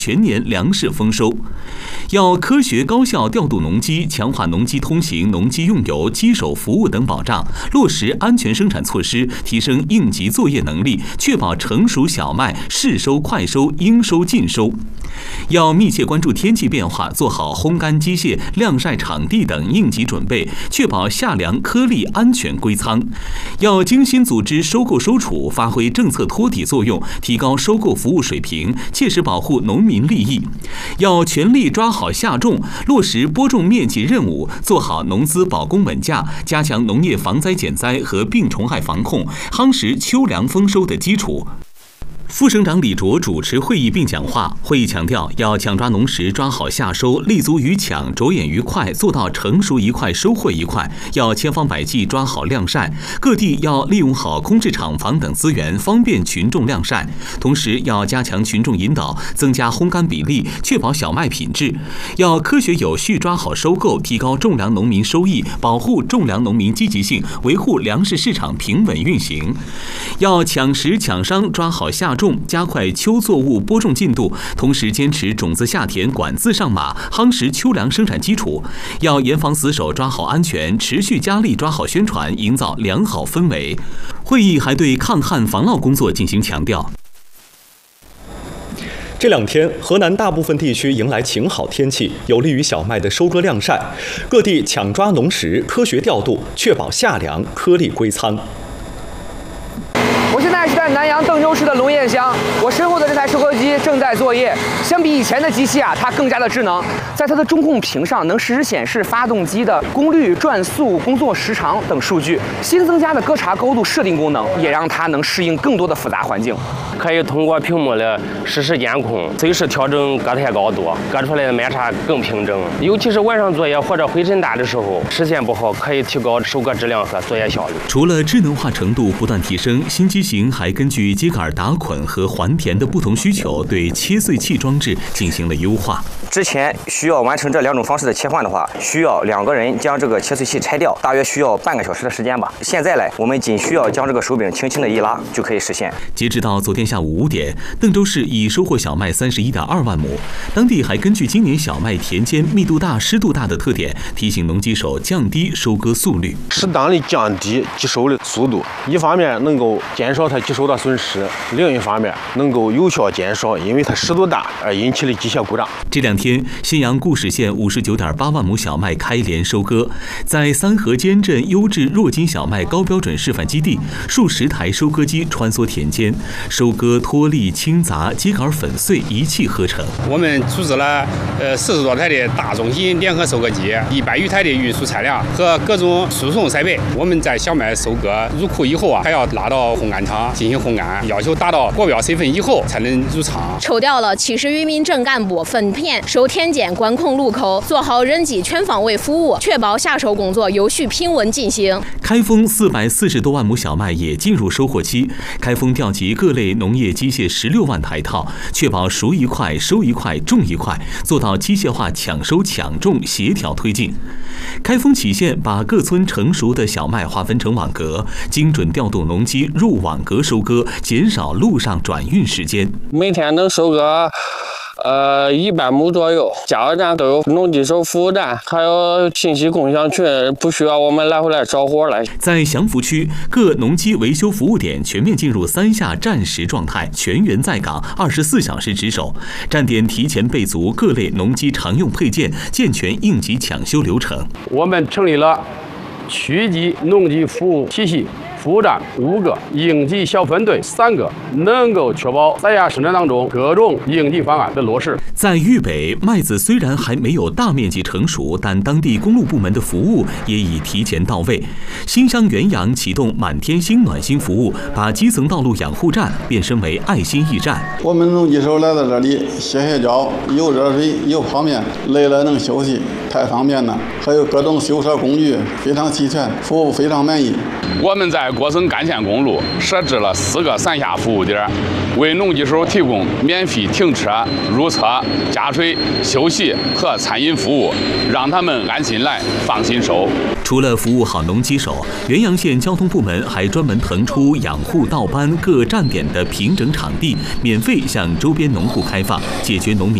全年粮食丰收。要科学高效调度农机，强化农机通行、农机用油、机手服务等保障，落实安全生产措施，提升应急作业能力，确保成熟小麦适收、快收、应收尽收。要密切关注天气变化，做好烘干机械、晾晒场地等应急准备，确保夏粮颗粒安全归仓。要精心组织收购收储，发挥政策托底作用，提高收购服务水平，切实保护农民利益。要全力抓好下种，落实播种面积任务，做好农资保供稳价，加强农业防灾减灾和病虫害防控，夯实秋粮丰收的基础。副省长李卓主持会议并讲话。会议强调，要抢抓农时，抓好夏收，立足于抢，着眼于快，做到成熟一块收获一块。要千方百计抓好晾晒，各地要利用好空置厂房等资源，方便群众晾晒。同时，要加强群众引导，增加烘干比例，确保小麦品质。要科学有序抓好收购，提高种粮农民收益，保护种粮农民积极性，维护粮食市场平稳运行。要抢时抢商，抓好夏种，加快秋作物播种进度，同时坚持种子下田、管子上马，夯实秋粮生产基础。要严防死守，抓好安全，持续加力抓好宣传，营造良好氛围。会议还对抗旱防涝工作进行强调。 这两天，河南大部分地区迎来晴好天气，有利于小麦的收割晾晒。各地抢抓农时，科学调度，确保夏粮颗粒归仓。 我现在是在南阳邓州市的龙堰乡，我身后的这台收割机正在作业。相比以前的机器啊，它更加的智能，在它的中控屏上能实时显示发动机的功率、转速、工作时长等数据。新增加的割茶高度设定功能，也让它能适应更多的复杂环境。 可以通过屏幕的实时监控，随时调整割台高度，割出来的麦茬更平整。尤其是晚上作业或者灰尘大的时候，视线不好，可以提高收割质量和作业效率。 除了智能化程度不断提升，新机型还根据秸秆打捆和还田的不同需求，对切碎器装置进行了优化。 之前需要完成这两种方式的切换的话，需要2个人将这个切碎器拆掉，大约需要半个小时的时间吧。现在我们仅需要将这个手柄轻轻的一拉就可以实现。 截止到昨天下午5点，邓州市已收获小麦31.2万亩。当地还根据今年小麦田间密度大、湿度大的特点，提醒农机手降低收割速率， 适当的降低集收的速度。一方面能够减少它集收的损失，另一方面能够有效减少因为它湿度大而引起的机械故障。 这两天，信阳固始县59.8万亩小麦开镰收割，在三河间镇优质弱筋小麦高标准示范基地，数十台收割机穿梭田间，收割脱粒、清杂、秸秆粉碎一气呵成。 我们组织了40多台的大中型联合收割机，100余台的运输车辆和各种输送设备。我们在小麦收割入库以后还要拉到烘干厂进行烘干，要求达到国标水分以后才能入厂。 抽调了70余名镇干部分片守田间、管控路口，做好人机全方位服务，确保夏收工作有序平稳进行。 开封440多万亩小麦也进入收获期，开封调集各类农业机械16万台套，确保熟一块、收一块、种一块，做到机械化抢收抢种协调推进。开封杞县把各村成熟的小麦划分成网格，精准调度农机入网格收割，减少路上转运时间。 每天能收割100亩左右，加油站都有农机手服务站，还有信息共享群，不需要我们来回来找活来。 在祥福区，各农机维修服务点全面进入3下战时状态，全员在岗，24小时值守。站点提前备足各类农机常用配件，健全应急抢修流程。 我们成立了区级农机服务体系。服务站5个，应急小分队3个，能够确保在亚生产当中各种应急方案的落实。 在豫北，麦子虽然还没有大面积成熟，但当地公路部门的服务也已提前到位。新乡原阳启动满天星暖心服务，把基层道路养护站变身为爱心驿站。 我们农机手来到这里歇脚，有热水，有泡面，累了能休息，太方便了。还有各种修车工具非常齐全，服务非常满意。 我们在郭省干线公路设置了4个伞下服务点，为农机手提供免费停车、入车、加水、休息和餐饮服务，让他们安心来，放心收。 除了服务好农机手，原阳县交通部门还专门腾出养护倒班各站点的平整场地，免费向周边农户开放，解决农民